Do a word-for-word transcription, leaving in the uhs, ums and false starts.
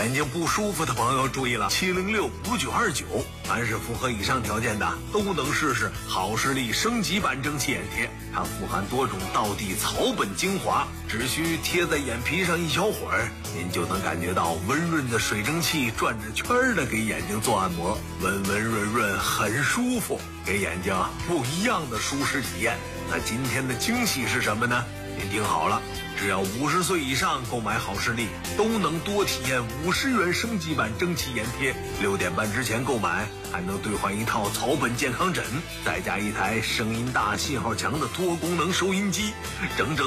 眼睛不舒服的朋友注意了，七零六五九二九，凡是符合以上条件的都能试试好视力升级版蒸汽眼贴。它富含多种道地草本精华，只需贴在眼皮上一小会儿，您就能感觉到温润的水蒸气转着圈的给眼睛做按摩，温温润润，很舒服，给眼睛不一样的舒适体验。那今天的惊喜是什么呢？您听好了，只要五十岁以上购买好视力，都能多体验五十元升级版蒸汽眼贴。六点半之前购买，还能兑换一套草本健康枕，再加一台声音大、信号强的多功能收音机，整整